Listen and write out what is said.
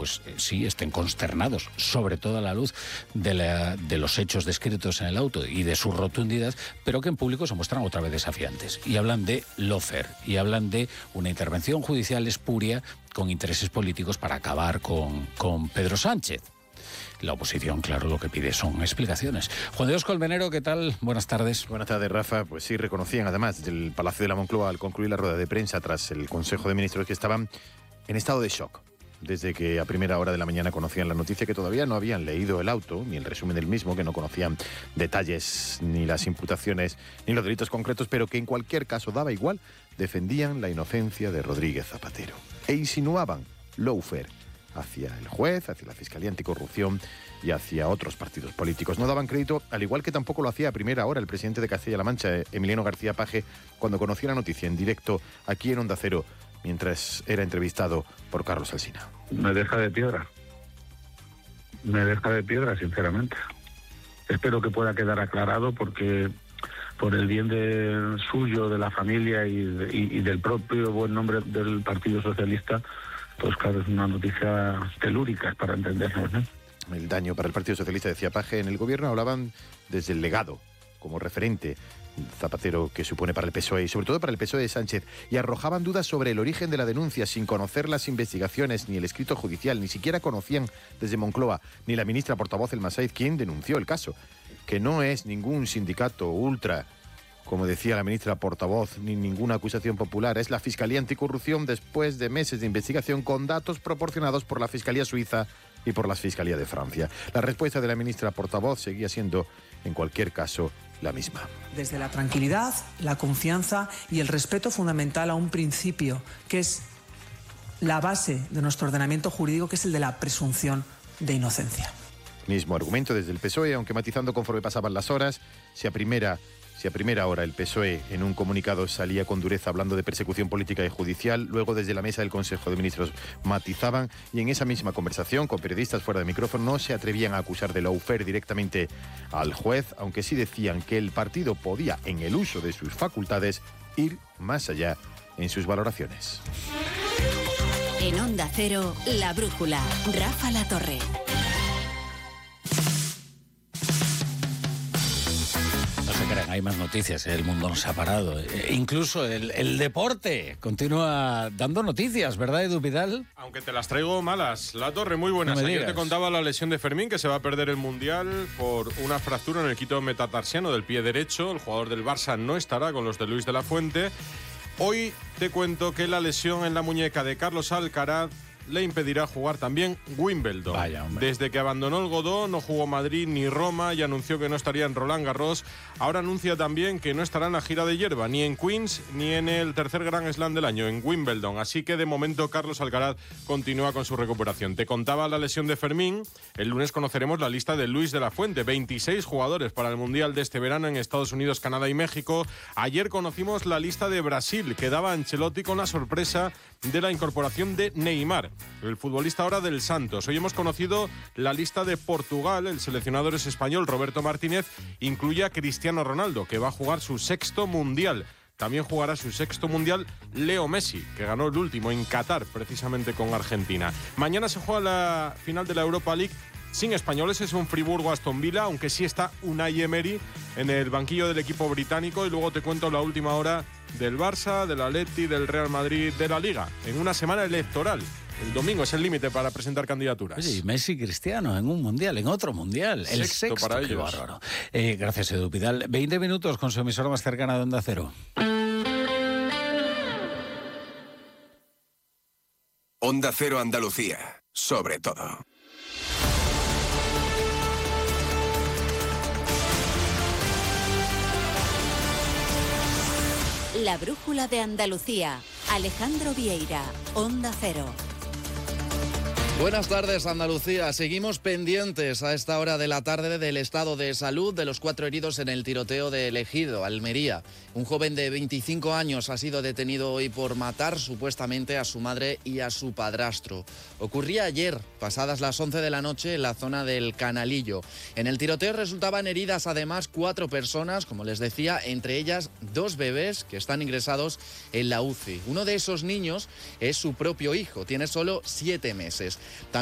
pues sí, estén consternados, sobre todo a la luz de los hechos descritos en el auto y de su rotundidad, pero que en público se muestran otra vez desafiantes. Y hablan de lawfare, y hablan de una intervención judicial espuria con intereses políticos para acabar con Pedro Sánchez. La oposición, claro, lo que pide son explicaciones. Juan de Dios Colmenero, ¿qué tal? Buenas tardes. Buenas tardes, Rafa. Pues sí, reconocían además del Palacio de la Moncloa al concluir la rueda de prensa tras el Consejo de Ministros que estaban en estado de shock. Desde que a primera hora de la mañana conocían la noticia, que todavía no habían leído el auto, ni el resumen del mismo, que no conocían detalles, ni las imputaciones, ni los delitos concretos, pero que en cualquier caso daba igual, defendían la inocencia de Rodríguez Zapatero. E insinuaban lawfare hacia el juez, hacia la Fiscalía Anticorrupción y hacia otros partidos políticos. No daban crédito, al igual que tampoco lo hacía a primera hora el presidente de Castilla-La Mancha, Emiliano García Paje, cuando conoció la noticia en directo aquí en Onda Cero, mientras era entrevistado por Carlos Alsina. Me deja de piedra, sinceramente. Espero que pueda quedar aclarado porque por el bien suyo, de la familia y del propio buen nombre del Partido Socialista, pues claro, es una noticia telúrica para entendernos, ¿no? El daño para el Partido Socialista, decía Paje. En el gobierno hablaban desde el legado como referente Zapatero que supone para el PSOE y sobre todo para el PSOE de Sánchez, y arrojaban dudas sobre el origen de la denuncia sin conocer las investigaciones ni el escrito judicial. Ni siquiera conocían desde Moncloa ni la ministra portavoz El Massaid, quien denunció el caso, que no es ningún sindicato ultra, como decía la ministra portavoz, ni ninguna acusación popular. Es la Fiscalía Anticorrupción después de meses de investigación con datos proporcionados por la Fiscalía Suiza y por la Fiscalía de Francia. La respuesta de la ministra portavoz seguía siendo, en cualquier caso, la misma. Desde la tranquilidad, la confianza y el respeto fundamental a un principio que es la base de nuestro ordenamiento jurídico, que es el de la presunción de inocencia. Mismo argumento desde el PSOE, aunque matizando conforme pasaban las horas. Si a primera hora el PSOE en un comunicado salía con dureza hablando de persecución política y judicial, luego desde la mesa del Consejo de Ministros matizaban, y en esa misma conversación con periodistas fuera de micrófono no se atrevían a acusar de lawfare directamente al juez, aunque sí decían que el partido podía, en el uso de sus facultades, ir más allá en sus valoraciones. En Onda Cero, La Brújula, Rafa Latorre. Hay más noticias, el mundo no se ha parado. Incluso el deporte continúa dando noticias, ¿verdad, Edu Vidal? Aunque te las traigo malas. Latorre, muy buenas. No Ayer te contaba la lesión de Fermín, que se va a perder el Mundial por una fractura en el quito metatarsiano del pie derecho. El jugador del Barça no estará con los de Luis de la Fuente. Hoy te cuento que la lesión en la muñeca de Carlos Alcaraz le impedirá jugar también Wimbledon. Vaya, hombre. Desde que abandonó el Godó no jugó Madrid ni Roma y anunció que no estaría en Roland Garros. Ahora anuncia también que no estará en la gira de hierba, ni en Queens ni en el tercer Grand Slam del año, en Wimbledon. Así que de momento Carlos Alcaraz continúa con su recuperación. Te contaba la lesión de Fermín. El lunes conoceremos la lista de Luis de la Fuente. 26 jugadores para el Mundial de este verano en Estados Unidos, Canadá y México. Ayer conocimos la lista de Brasil, que daba Ancelotti con la sorpresa de la incorporación de Neymar, el futbolista ahora del Santos. Hoy hemos conocido la lista de Portugal. El seleccionador es español, Roberto Martínez. Incluye a Cristiano Ronaldo, que va a jugar su 6º Mundial. También jugará su 6º Mundial Leo Messi, que ganó el último en Qatar, precisamente con Argentina. Mañana se juega la final de la Europa League sin españoles. Es un Friburgo-Aston Villa, aunque sí está Unai Emery en el banquillo del equipo británico. Y luego te cuento la última hora del Barça, del Atleti, del Real Madrid, de la Liga, en una semana electoral. El domingo es el límite para presentar candidaturas. Oye, y Messi y Cristiano en un mundial, en otro mundial. El sexto para qué ellos. Bárbaro. Gracias, Edu Vidal. 20 minutos con su emisora más cercana de Onda Cero. Onda Cero Andalucía, sobre todo. La Brújula de Andalucía. Alejandro Vieira, Onda Cero. Buenas tardes, Andalucía. Seguimos pendientes a esta hora de la tarde del estado de salud de los 4 heridos en el tiroteo de El Ejido, Almería. Un joven de 25 años ha sido detenido hoy por matar supuestamente a su madre y a su padrastro. Ocurría ayer, pasadas las 11 de la noche, en la zona del Canalillo. En el tiroteo resultaban heridas además 4 personas, como les decía, entre ellas 2 bebés que están ingresados en la UCI. Uno de esos niños es su propio hijo, tiene solo 7 meses.